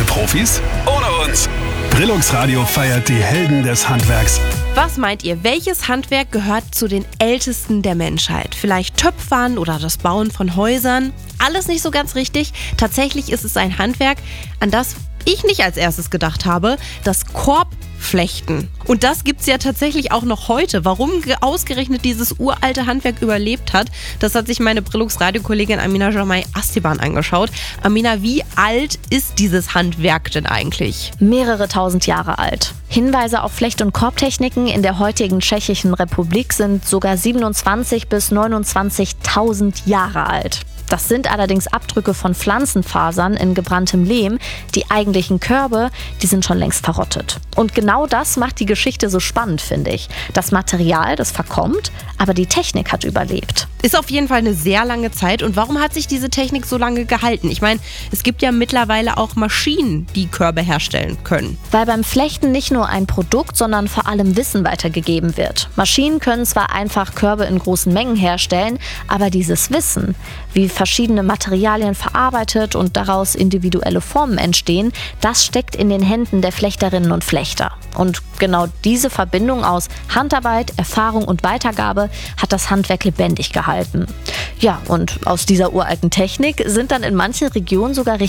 Profis ohne uns. Brillux Radio feiert die Helden des Handwerks. Was meint ihr, welches Handwerk gehört zu den ältesten der Menschheit? Vielleicht Töpfern oder das Bauen von Häusern? Alles nicht so ganz richtig. Tatsächlich ist es ein Handwerk, an das ich nicht als erstes gedacht habe, das Korbflechten. Und das gibt's ja tatsächlich auch noch heute. Warum ausgerechnet dieses uralte Handwerk überlebt hat, das hat sich meine Brillux-Radio-Kollegin Amina Jamai Astiban angeschaut. Amina, wie alt ist dieses Handwerk denn eigentlich? Mehrere tausend Jahre alt. Hinweise auf Flecht- und Korbtechniken in der heutigen Tschechischen Republik sind sogar 27.000 bis 29.000 Jahre alt. Das sind allerdings Abdrücke von Pflanzenfasern in gebranntem Lehm. Die eigentlichen Körbe, die sind schon längst verrottet. Und genau das macht die Geschichte so spannend, finde ich. Das Material, das verkommt, aber die Technik hat überlebt. Ist auf jeden Fall eine sehr lange Zeit. Und warum hat sich diese Technik so lange gehalten? Ich meine, es gibt ja mittlerweile auch Maschinen, die Körbe herstellen können. Weil beim Flechten nicht nur ein Produkt, sondern vor allem Wissen weitergegeben wird. Maschinen können zwar einfach Körbe in großen Mengen herstellen, aber dieses Wissen, wie verschiedene Materialien verarbeitet und daraus individuelle Formen entstehen, das steckt in den Händen der Flechterinnen und Flechter. Und genau diese Verbindung aus Handarbeit, Erfahrung und Weitergabe hat das Handwerk lebendig gehalten. Ja, und aus dieser uralten Technik sind dann in manchen Regionen sogar